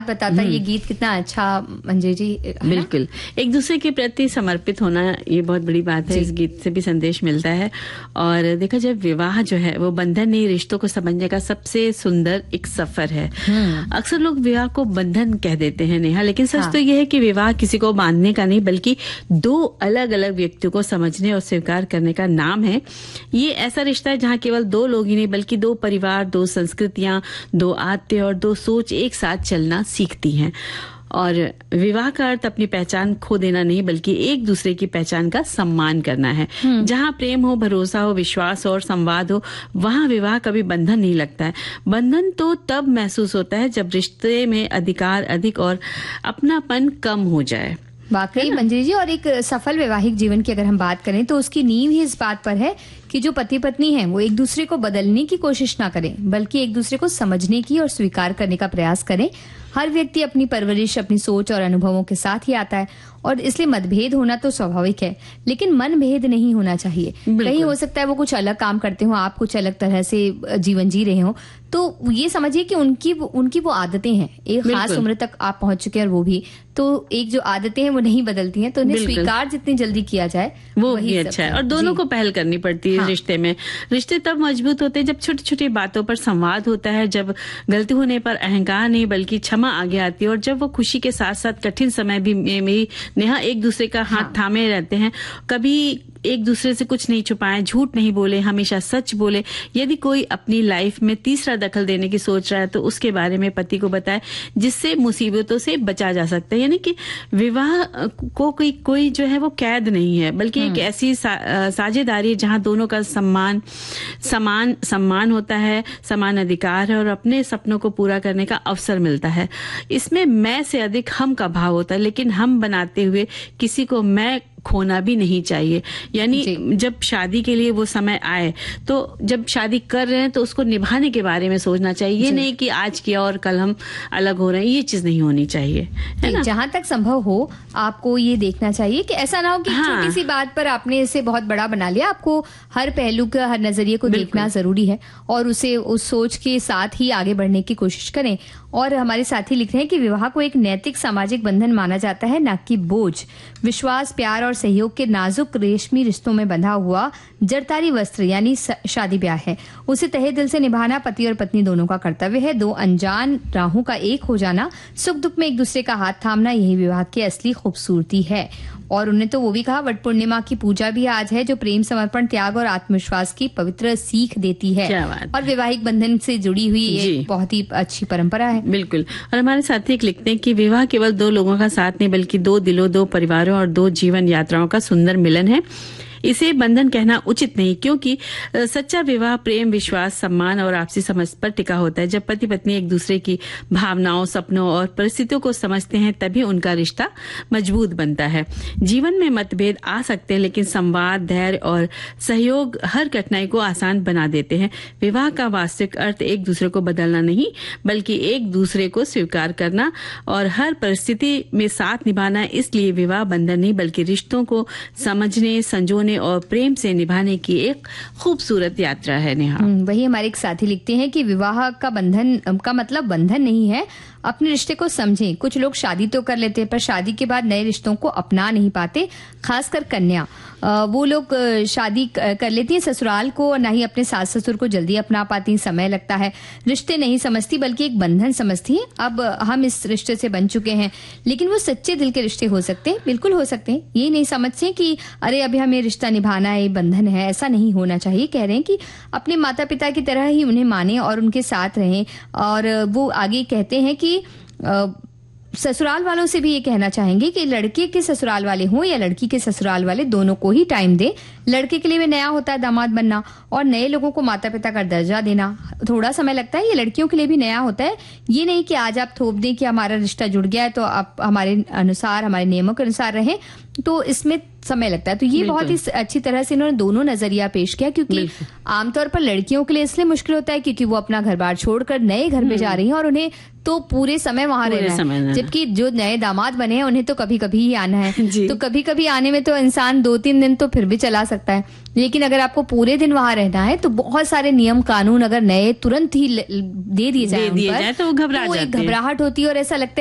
बताता ये गीत कितना अच्छा मंजू जी। बिल्कुल, एक दूसरे के प्रति समर्पित होना ये बहुत बड़ी बात है। इस गीत से भी संदेश मिलता है। और देखा जाए विवाह जो है वो बंधन नहीं, रिश्तों को समझने का सबसे सुंदर एक सफर है। अक्सर लोग विवाह को बंधन कह देते हैं नेहा, लेकिन सच तो ये है कि विवाह किसी को बांधने का नहीं बल्कि दो अलग अलग व्यक्तियों को समझने और स्वीकार करने का नाम है। ये ऐसा रिश्ता है जहाँ केवल दो लोग ही नहीं बल्कि दो परिवार, दो संस्कृतियां, दो आत्ते और दो सोच एक साथ चलना सीखती हैं। और विवाह का अर्थ अपनी पहचान खो देना नहीं बल्कि एक दूसरे की पहचान का सम्मान करना है। जहाँ प्रेम हो, भरोसा हो, विश्वास हो और संवाद हो, वहाँ विवाह कभी बंधन नहीं लगता है। बंधन तो तब महसूस होता है जब रिश्ते में अधिकार अधिक और अपनापन कम हो जाए। वाकई मंजरी जी, और एक सफल वैवाहिक जीवन की अगर हम बात करें तो उसकी नींव ही इस बात पर है कि जो पति पत्नी हैं वो एक दूसरे को बदलने की कोशिश ना करें बल्कि एक दूसरे को समझने की और स्वीकार करने का प्रयास करें। हर व्यक्ति अपनी परवरिश, अपनी सोच और अनुभवों के साथ ही आता है और इसलिए मतभेद होना तो स्वाभाविक है, लेकिन मनभेद नहीं होना चाहिए। कहीं हो सकता है वो कुछ अलग काम करते हो, आप कुछ अलग तरह से जीवन जी रहे हो, तो ये समझिए कि उनकी वो आदतें हैं। एक खास उम्र तक आप पहुंच चुके हैं और वो भी, तो एक जो आदतें हैं वो नहीं बदलती हैं, तो उन्हें स्वीकार जितनी जल्दी किया जाए वो ही अच्छा है। और दोनों को पहल करनी पड़ती है रिश्ते में। रिश्ते तब मजबूत होते हैं जब छोटी छोटी बातों पर संवाद होता है, जब गलती होने पर अहंकार नहीं बल्कि क्षमा आगे आती है, और जब वो खुशी के साथ साथ कठिन समय भी में नेहा एक दूसरे का हाथ थामे रहते हैं। कभी एक दूसरे से कुछ नहीं छुपाएं, झूठ नहीं बोले, हमेशा सच बोले। यदि कोई अपनी लाइफ में तीसरा दखल देने की सोच रहा है तो उसके बारे में पति को बताए, जिससे मुसीबतों से बचा जा सकता है। यानी कि विवाह को कोई जो है वो कैद नहीं है बल्कि एक ऐसी साझेदारी है जहां दोनों का सम्मान होता है, समान अधिकार है और अपने सपनों को पूरा करने का अवसर मिलता है। इसमें मैं से अधिक हम का भाव होता है, लेकिन हम बनाते हुए किसी को मैं खोना भी नहीं चाहिए। यानी जब शादी के लिए वो समय आए तो जब शादी कर रहे हैं तो उसको निभाने के बारे में सोचना चाहिए। ये नहीं कि आज किया और कल हम अलग हो रहे हैं, ये चीज नहीं होनी चाहिए, है ना। जहां तक संभव हो आपको ये देखना चाहिए कि ऐसा ना हो कि छोटी सी बात पर आपने इसे बहुत बड़ा बना लिया। आपको हर पहलू का, हर नजरिए को देखना जरूरी है और उसे उस सोच के साथ ही आगे बढ़ने की कोशिश करें। और हमारे साथी लिख रहे हैं कि विवाह को एक नैतिक सामाजिक बंधन माना जाता है, न कि बोझ। विश्वास, प्यार और सहयोग के नाजुक रेशमी रिश्तों में बंधा हुआ जरतारी वस्त्र यानी शादी ब्याह है। उसे तहे दिल से निभाना पति और पत्नी दोनों का कर्तव्य है। दो अनजान राहों का एक हो जाना, सुख दुख में एक दूसरे का हाथ थामना, यही विवाह की असली खूबसूरती है। और उन्हें तो वो भी कहा, वट पूर्णिमा की पूजा भी आज है जो प्रेम, समर्पण, त्याग और आत्मविश्वास की पवित्र सीख देती है। और वैवाहिक बंधन से जुड़ी हुई एक बहुत ही अच्छी परंपरा है। बिल्कुल। और हमारे साथी लिखते हैं कि विवाह केवल दो लोगों का साथ नहीं बल्कि दो दिलों, दो परिवारों और दो जीवन यात्राओं का सुंदर मिलन है। इसे बंधन कहना उचित नहीं, क्योंकि सच्चा विवाह प्रेम, विश्वास, सम्मान और आपसी समझ पर टिका होता है। जब पति पत्नी एक दूसरे की भावनाओं, सपनों और परिस्थितियों को समझते हैं तभी उनका रिश्ता मजबूत बनता है। जीवन में मतभेद आ सकते हैं, लेकिन संवाद, धैर्य और सहयोग हर कठिनाई को आसान बना देते हैं। विवाह का वास्तविक अर्थ एक दूसरे को बदलना नहीं बल्कि एक दूसरे को स्वीकार करना और हर परिस्थिति में साथ निभाना। इसलिए विवाह बंधन नहीं बल्कि रिश्तों को समझने, संजोने और प्रेम से निभाने की एक खूबसूरत यात्रा है। नेहा, वही हमारे एक साथी लिखते हैं कि विवाह का बंधन का मतलब बंधन नहीं है, अपने रिश्ते को समझें। कुछ लोग शादी तो कर लेते हैं पर शादी के बाद नए रिश्तों को अपना नहीं पाते, खासकर कन्या। वो लोग शादी कर लेती हैं ससुराल को और ना ही अपने सास ससुर को जल्दी अपना पाती, समय लगता है। रिश्ते नहीं समझती बल्कि एक बंधन समझती है। अब हम इस रिश्ते से बन चुके हैं, लेकिन वो सच्चे दिल के रिश्ते हो सकते हैं, बिल्कुल हो सकते हैं। ये नहीं समझते कि अरे अभी हमें रिश्ता निभाना है, बंधन है, ऐसा नहीं होना चाहिए। कह रहे हैं कि अपने माता पिता की तरह ही उन्हें माने और उनके साथ रहें। और वो आगे कहते हैं कि ससुराल वालों से भी ये कहना चाहेंगे कि लड़के के ससुराल वाले हों या लड़की के ससुराल वाले, दोनों को ही टाइम दे। लड़के के लिए भी नया होता है दामाद बनना और नए लोगों को माता पिता का दर्जा देना, थोड़ा समय लगता है। ये लड़कियों के लिए भी नया होता है। ये नहीं कि आज आप थोप दें कि हमारा रिश्ता जुड़ गया है तो आप हमारे अनुसार, हमारे नियमों के अनुसार रहें। तो इसमें समय लगता है। तो ये बहुत ही अच्छी तरह से इन्होंने दोनों नजरिया पेश किया, क्योंकि आमतौर पर लड़कियों के लिए इसलिए मुश्किल होता है क्योंकि वो अपना घर बार छोड़कर नए घर में जा रही हैं और उन्हें तो पूरे समय वहां रहना है, जबकि जो नए दामाद बने हैं उन्हें तो कभी कभी ही आना है। तो कभी कभी आने में तो इंसान 2-3 दिन तो फिर भी चला सकता है, लेकिन अगर आपको पूरे दिन वहां रहना है तो बहुत सारे नियम कानून अगर नए तुरंत ही दे दिए जाए तो वो घबराहट होती है और ऐसा लगता है